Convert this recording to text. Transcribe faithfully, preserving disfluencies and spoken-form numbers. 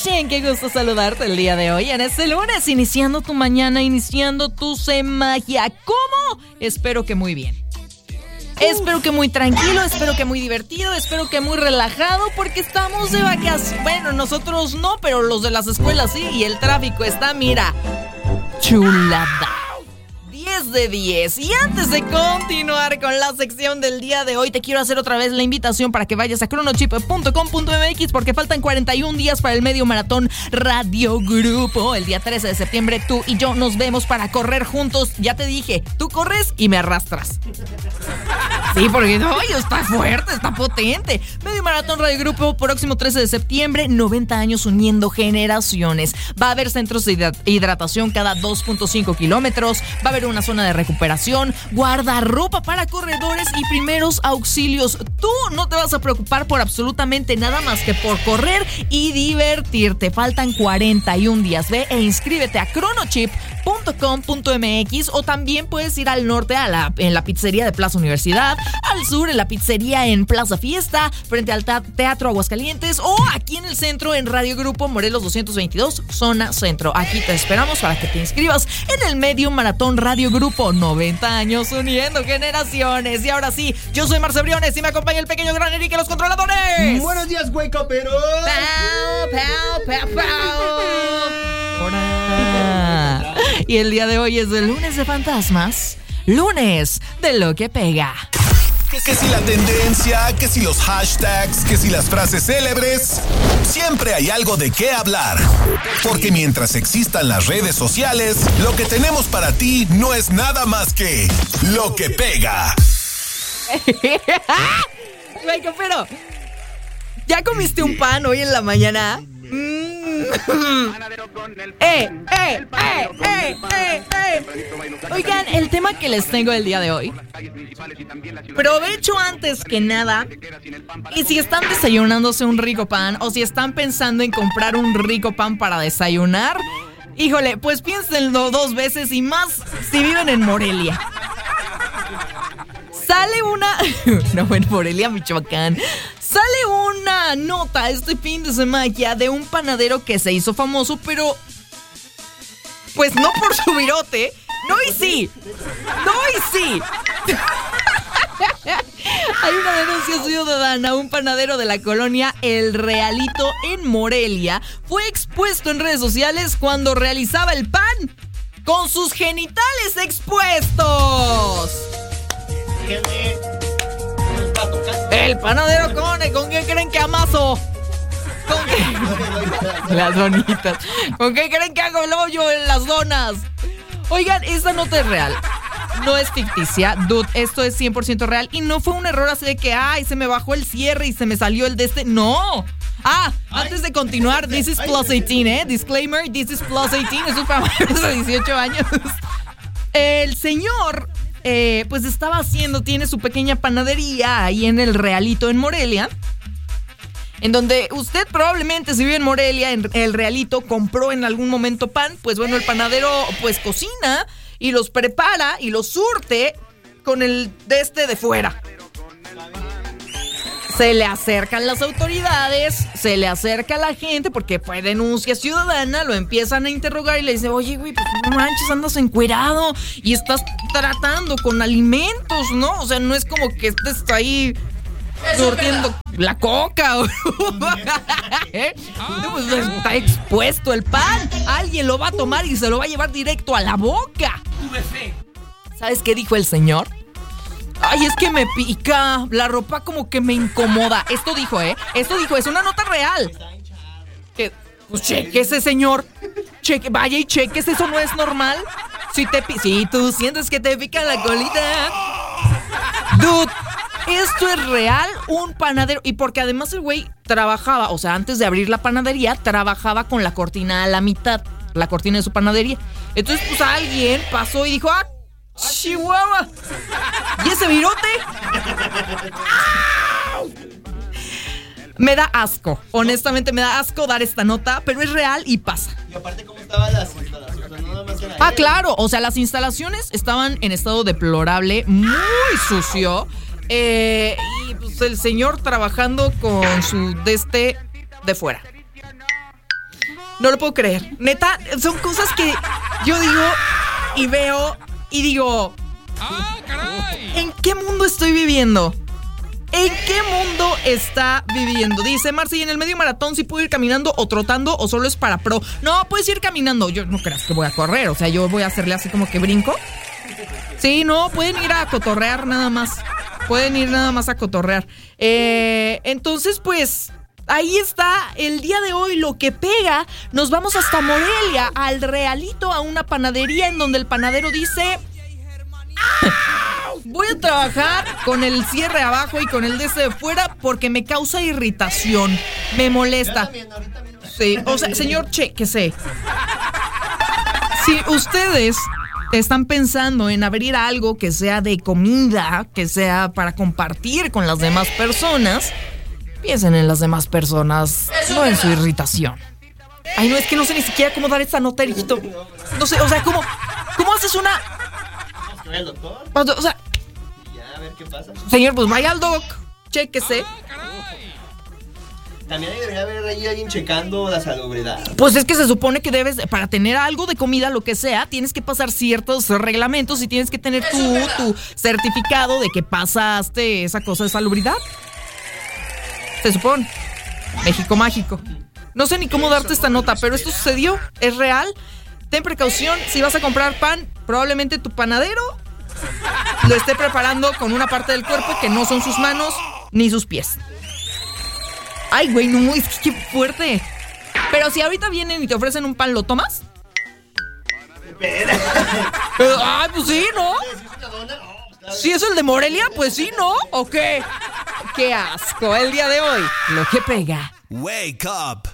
Kardashian, qué gusto saludarte el día de hoy, en este lunes, iniciando tu mañana, iniciando tu semana. ¿Cómo? Espero que muy bien. Espero que muy tranquilo, espero que muy divertido, espero que muy relajado, porque estamos de vacaciones. Bueno, nosotros no, pero los de las escuelas sí, y el tráfico está, mira, chulada. diez de diez. Y antes de continuar con la sección del día de hoy, te quiero hacer otra vez la invitación para que vayas a cronochip punto com punto m x, porque faltan cuarenta y un días para el medio maratón Radio Grupo. El día trece de septiembre tú y yo nos vemos para correr juntos. Ya te dije, tú corres y me arrastras. Sí, porque oye, está fuerte, está potente. Medio maratón Radio Grupo, próximo trece de septiembre, noventa años uniendo generaciones. Va a haber centros de hidratación cada dos punto cinco kilómetros. Va a haber una zona de recuperación, guardarropa para corredores y primeros auxilios. Tú no te vas a preocupar por absolutamente nada más que por correr y divertirte. Faltan cuarenta y un días. Ve e inscríbete a cronochip punto com punto m x, o también puedes ir al norte a la, en la pizzería de Plaza Universidad, al sur en la pizzería en Plaza Fiesta, frente al Teatro Aguascalientes, o aquí en el centro en Radio Grupo Morelos doscientos veintidós, zona centro. Aquí te esperamos para que te inscribas en el medio maratón Radio Grupo, noventa años uniendo generaciones. Y ahora sí, yo soy Marce Briones y me acompaña el pequeño gran Enrique, los controladores. Buenos días, güey, copero. Pau, pau, pau, pau. Hola. Y el día de hoy es el lunes de fantasmas, lunes de lo que pega. Que, que si la tendencia, que si los hashtags, que si las frases célebres, siempre hay algo de qué hablar. Porque mientras existan las redes sociales, lo que tenemos para ti no es nada más que lo que pega. Güey, pero ¿ya comiste un pan hoy en la mañana? Mm. eh, eh, eh, eh, eh, eh. Oigan, el tema que les tengo el día de hoy, provecho antes que nada. Y si están desayunándose un rico pan, o si están pensando en comprar un rico pan para desayunar, híjole, pues piénsenlo dos veces, y más si viven en Morelia. Sale una... No, en Morelia, Michoacán. Sale una nota este fin de semana de un panadero que se hizo famoso, pero... pues no por su virote. No y sí. No y sí. Hay una denuncia ciudadana. Un panadero de la colonia El Realito en Morelia fue expuesto en redes sociales cuando realizaba el pan con sus genitales expuestos. El panadero Cone, ¿con qué creen que amaso? ¿Con qué? Las donitas. ¿Con qué creen que hago el hoyo en las donas? Oigan, esta nota es real. No es ficticia, dude, esto es cien por ciento real. Y no fue un error así de que, ay, se me bajó el cierre y se me salió el de este. ¡No! Ah, antes de continuar, this is plus eighteen, ¿eh? Disclaimer, this is plus eighteen. Eso es para mayores de dieciocho años. El señor... Eh, pues estaba haciendo, tiene su pequeña panadería ahí en El Realito en Morelia, en donde usted probablemente, si vive en Morelia, en El Realito, compró en algún momento pan. Pues bueno, el panadero pues cocina y los prepara y los surte con el de este de fuera. Se le acercan las autoridades, se le acerca la gente, porque fue denuncia ciudadana, lo empiezan a interrogar y le dicen, oye, güey, pues no manches, andas encuerado y estás tratando con alimentos, ¿no? O sea, no es como que estés ahí surtiendo la coca. ¿Eh? No, pues está expuesto el pan. Alguien lo va a tomar y se lo va a llevar directo a la boca. ¿Sabes qué dijo el señor? Ay, es que me pica, la ropa como que me incomoda. Esto dijo, ¿eh? Esto dijo, es una nota real. Que, pues chequese, señor. Cheque, vaya y cheques, eso no es normal. Si te pi- si tú sientes que te pica la colita. Dude, esto es real, un panadero. Y porque además el güey trabajaba, o sea, antes de abrir la panadería, trabajaba con la cortina a la mitad. La cortina de su panadería. Entonces, pues alguien pasó y dijo, ah, Chihuahua. ¿Y ese virote? ¡Au! Me da asco. Honestamente me da asco dar esta nota, pero es real y pasa. Y aparte, ¿cómo estaban las instalaciones? No, nada más era Ah, él. claro. O sea, las instalaciones estaban en estado deplorable, muy sucio. Eh, y pues el señor trabajando con su de este de fuera. No lo puedo creer. Neta, son cosas que yo digo y veo y digo, ¡Ah, caray! ¿en qué mundo estoy viviendo? ¿En qué mundo está viviendo? Dice Marci, en el medio maratón sí puedo ir caminando o trotando o solo es para pro. No, puedes ir caminando. Yo no creas que voy a correr, o sea, yo voy a hacerle así como que brinco. Sí, no, pueden ir a cotorrear nada más. Pueden ir nada más a cotorrear. Eh, entonces, pues, ahí está el día de hoy lo que pega. Nos vamos hasta Morelia, al Realito, a una panadería en donde el panadero dice... Voy a trabajar con el cierre abajo y con el de este de fuera porque me causa irritación. Me molesta. Sí, o sea, señor, chéquese. Si ustedes están pensando en abrir algo que sea de comida, que sea para compartir con las demás personas, piensen en las demás personas, no en su irritación. Ay, no, es que no sé ni siquiera cómo dar esta nota, hijito. No sé, o sea, ¿cómo, cómo haces una...? Vamos que vaya al doctor. O sea... Y ya, a ver qué pasa. Señor, pues vaya al doc, chéquese. También ahí debería haber ahí alguien checando la salubridad. Pues es que se supone que debes, para tener algo de comida, lo que sea, tienes que pasar ciertos reglamentos y tienes que tener tu, tu certificado de que pasaste esa cosa de salubridad. Se supone. México mágico. No sé ni cómo darte esta nota, pero esto sucedió, es real. Ten precaución, si vas a comprar pan, probablemente tu panadero lo esté preparando con una parte del cuerpo que no son sus manos ni sus pies. Ay, güey, no, es que qué fuerte. Pero si ahorita vienen y te ofrecen un pan, ¿lo tomas? Pero, ay, pues sí, ¿no? Si es el de Morelia, pues sí, ¿no? ¿O qué? Qué asco, el día de hoy. Lo que pega. Wake up.